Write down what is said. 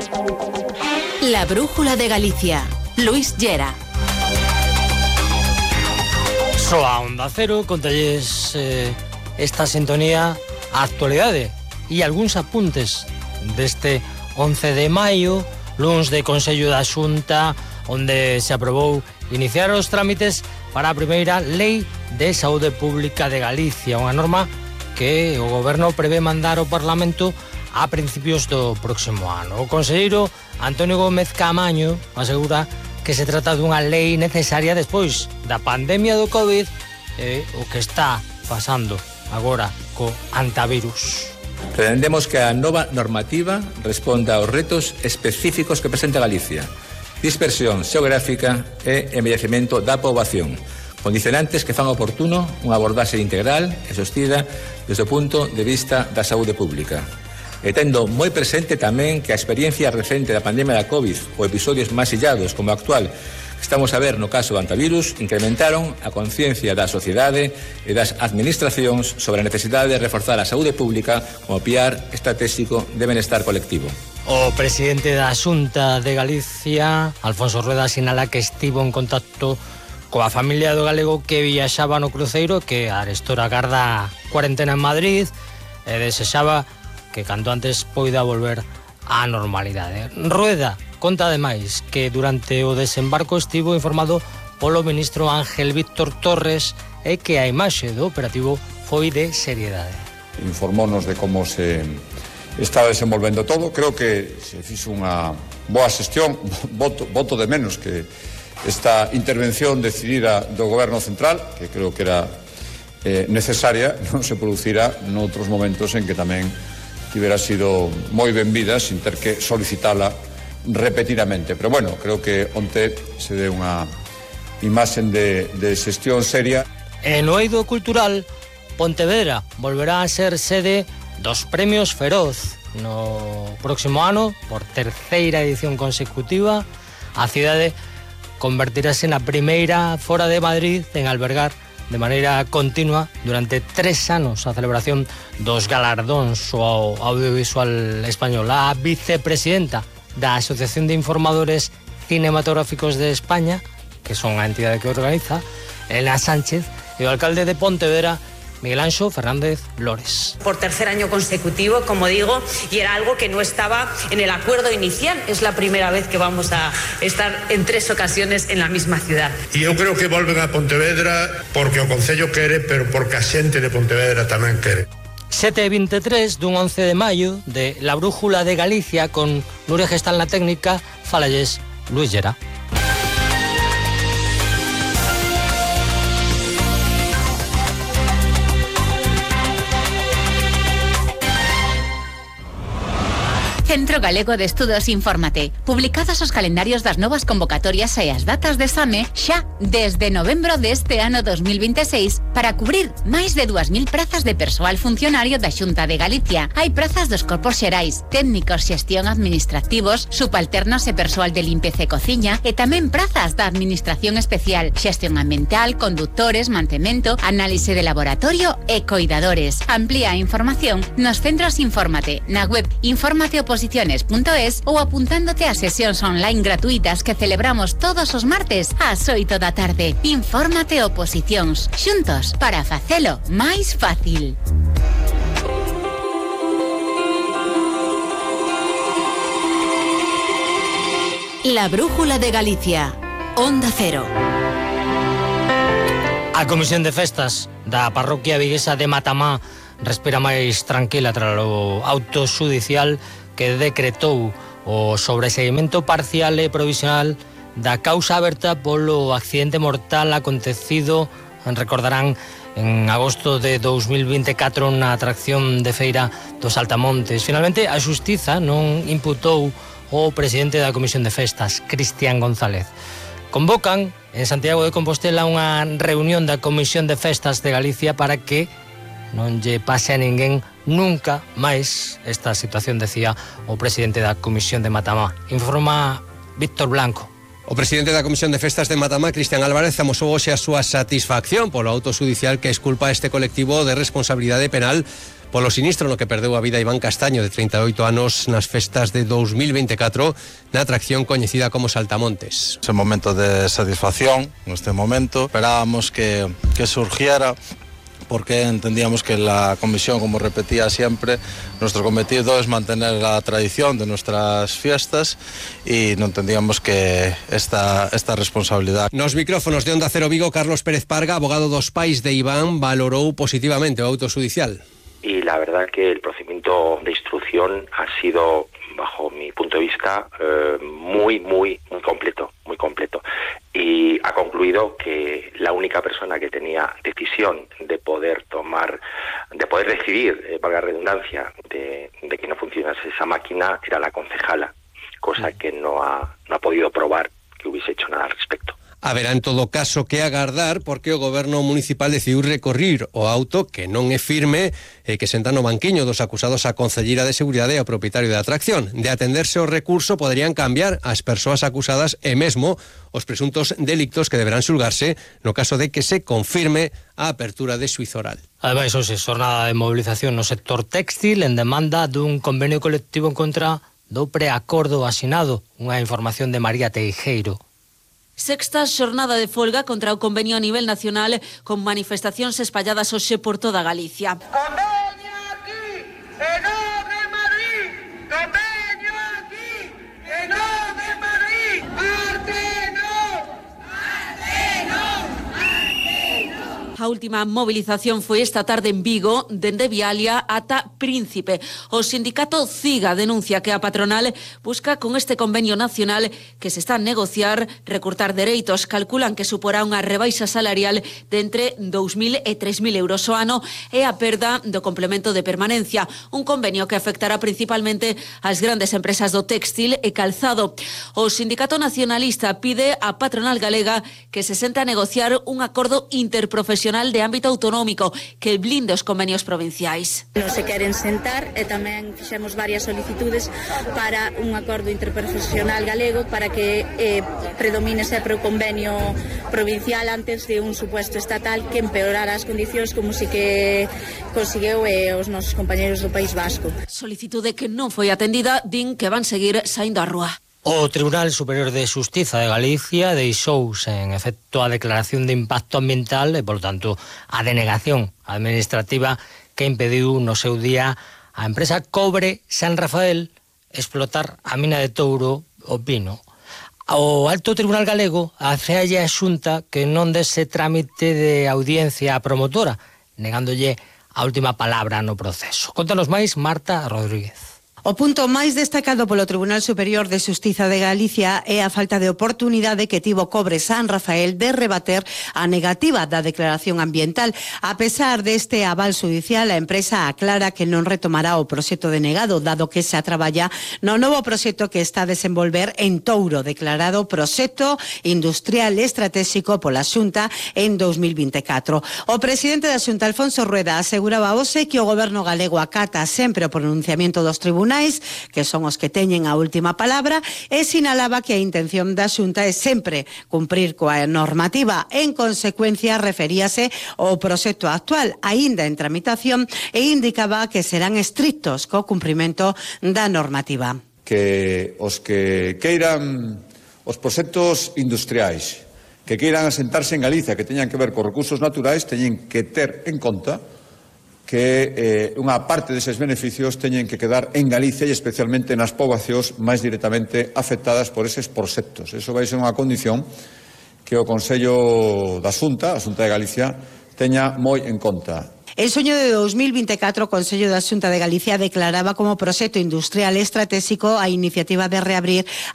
La Brújula de Galicia. Luis Llera. Soa Onda Cero, contalles esta sintonía a actualidade e algúns apuntes deste 11 de maio, luns de Consello da Xunta, onde se aprobou iniciar os trámites para a primeira Lei de Saúde Pública de Galicia, unha norma que o Goberno prevé mandar ao Parlamento a principios do próximo ano. O conselleiro Antonio Gómez Caamaño asegura que se trata dunha lei necesaria despois da pandemia do COVID e o que está pasando agora co antivirus. Pretendemos que a nova normativa responda aos retos específicos que presenta Galicia: dispersión xeográfica e envellecemento da poboación, condicionantes que fan oportuno unha abordaxe integral e sostida desde o punto de vista da saúde pública. E tendo moi presente tamén que a experiencia recente da pandemia da COVID ou episodios máis illados como o actual que estamos a ver no caso do antivirus incrementaron a conciencia da sociedade e das administracións sobre a necesidade de reforzar a saúde pública como piar estratégico de benestar colectivo. O presidente da Xunta de Galicia, Alfonso Rueda, sinala que estivo en contacto coa familia do galego que viaxaba no cruceiro, que arestora garda cuarentena en Madrid e desexaba que canto antes poida volver á normalidade. Rueda conta ademais que durante o desembarco estivo informado polo ministro Ángel Víctor Torres e que a imaxe do operativo foi de seriedade. Informónos de como se está desenvolvendo todo. Creo que se fixo unha boa xestión. Voto de menos que esta intervención decidida do Goberno Central, que creo que era necesaria, non se producira noutros momentos en que tamén tivera sido moi benvida sin ter que solicitala repetidamente. Pero bueno, creo que onte se deu unha imaxen de xestión seria. En o eido cultural, Pontevedra volverá a ser sede dos Premios Feroz. No próximo ano, por terceira edición consecutiva, a cidade convertirase na primeira fora de Madrid en albergar de maneira continua durante 3 anos a celebración dos galardóns ao audiovisual español. A vicepresidenta da Asociación de Informadores Cinematográficos de España, que son a entidade que organiza, Elena Sánchez, e o alcalde de Pontevedra, Miguel Anxo Fernández Lores. Por tercer año consecutivo, como digo, y era algo que no estaba en el acuerdo inicial. Es la primera vez que vamos a estar en 3 ocasiones en la misma ciudad. E eu creo que volven a Pontevedra porque o Concello quere, pero porque a xente de Pontevedra tamén quere. 7:23 dun 11 de maio de La Brújula de Galicia con Nuria Gestal na técnica, falalles Luis Llera. Centro Galego de Estudos Infórmate. Publicados os calendarios das novas convocatorias e as datas de exame xa desde novembro deste ano 2026 para cubrir máis de 2.000 prazas de persoal funcionario da Xunta de Galicia. Hai prazas dos corpos xerais, técnicos, xestión administrativos, subalternos e persoal de limpeza e cociña e tamén prazas da Administración Especial, xestión ambiental, conductores, mantemento, análise de laboratorio e coidadores. Amplía a información nos centros Infórmate, na web informateoposiciones.es ou apuntándote a sesións online gratuitas que celebramos todos os martes ás 8 da tarde. Infórmate Oposicións, xuntos para facelo máis fácil. La Brújula de Galicia. Onda Cero. A Comisión de Festas da parroquia viguesa de Matamá respira máis tranquila tras o auto xudicial que decretou o sobreseguimento parcial e provisional da causa aberta polo accidente mortal acontecido, recordarán, en agosto de 2024 na atracción de feira dos Altamontes. Finalmente, a Xustiza non imputou o presidente da Comisión de Festas, Cristian González. Convocan en Santiago de Compostela unha reunión da Comisión de Festas de Galicia para que non lle pase a ninguén nunca máis esta situación, decía o presidente da Comisión de Matamá. Informa Víctor Blanco. O presidente da Comisión de Festas de Matamá, Cristian Álvarez, amosou hoxe a súa satisfacción polo auto xudicial que exculpa a este colectivo de responsabilidade penal polo sinistro no que perdeu a vida Iván Castaño, de 38 anos, nas festas de 2024 na atracción coñecida como Saltamontes. Ese momento de satisfacción, neste momento, esperábamos que surgiera, porque entendíamos que la comisión, como repetía siempre, nuestro cometido es mantener la tradición de nuestras fiestas y no entendíamos que esta responsabilidad. Nos micrófonos de Onda Cero Vigo, Carlos Pérez Parga, abogado dos pais de Iván, valorou positivamente o auto judicial. Y la verdad que el procedimiento de instrucción ha sido, bajo mi punto de vista, muy completo. Y ha concluido que la única persona que tenía decisión de poder decidir, valga la redundancia, de que no funcionase esa máquina, era la concejala, cosa que no ha podido probar que hubiese hecho nada al respecto. Haberá en todo caso que agardar porque o goberno municipal decidiu recorrer o auto que non é firme e que senta no banquiño dos acusados a concelleira de Seguridade e ao propietario da atracción. De atenderse o recurso poderían cambiar as persoas acusadas e mesmo os presuntos delictos que deberán xulgarse no caso de que se confirme a apertura de xuízo oral. Ademais, hoxe xornada de movilización no sector téxtil en demanda dun convenio colectivo en contra do preacordo asinado. Unha información de María Teijeiro. Sexta xornada de folga contra o convenio a nivel nacional con manifestacións espalladas hoxe por toda Galicia. Convenio aquí, e non de Madrid. Convenio aquí, e non de Madrid. Arte non. A última movilización foi esta tarde en Vigo, dende Vialia ata Príncipe. O sindicato CIGA denuncia que a patronal busca con este convenio nacional que se está a negociar recortar dereitos. Calculan que suporá unha rebaixa salarial de entre 2.000 e 3.000 euros ao ano e a perda do complemento de permanencia. Un convenio que afectará principalmente ás grandes empresas do téxtil e calzado. O sindicato nacionalista pide á patronal galega que se sente a negociar un acordo interprofesional de ámbito autonómico que blinde os convenios provinciais. Non se queren sentar e tamén fixemos varias solicitudes para un acordo interprofesional galego para que predomine sempre o convenio provincial antes de un supuesto estatal que empeorara as condicións como si que conseguiu os nosos compañeros do País Vasco. Solicitude que non foi atendida, din que van seguir saindo á rúa. O Tribunal Superior de Xustiza de Galicia deixou en efecto a declaración de impacto ambiental e, por tanto, a denegación administrativa que impediu no seu día a empresa Cobre San Rafael explotar a mina de Touro o Pino. O Alto Tribunal Galego acéalle a Xunta que non dese trámite de audiencia á promotora, negándolle a última palabra no proceso. Contanos máis, Marta Rodríguez. O punto máis destacado polo Tribunal Superior de Xustiza de Galicia é a falta de oportunidade que tivo Cobre San Rafael de rebater a negativa da declaración ambiental. A pesar deste aval judicial, a empresa aclara que non retomará o proxecto denegado, dado que xa traballa no novo proxecto que está a desenvolver en Touro, declarado proxecto industrial estratégico pola Xunta en 2024. O presidente da Xunta, Alfonso Rueda, aseguraba hoxe que o goberno galego acata sempre o pronunciamento dos tribunais, que son os que teñen a última palabra, e sinalaba que a intención da Xunta é sempre cumprir coa normativa. En consecuencia, referíase ao proxecto actual, aínda en tramitación, e indicaba que serán estrictos co cumprimento da normativa. Que os que queiran os proxectos industriais, que queiran asentarse en Galicia, que teñan que ver con recursos naturais, teñen que ter en conta que unha parte deses beneficios teñen que quedar en Galicia e especialmente nas poboacións máis directamente afectadas por eses proxectos. Eso vai ser unha condición que o Consello da Xunta, a Xunta de Galicia, teña moi en conta. En sueño de 2024, o Consello da Xunta de Galicia declaraba como proxecto industrial estratégico a iniciativa de reabrir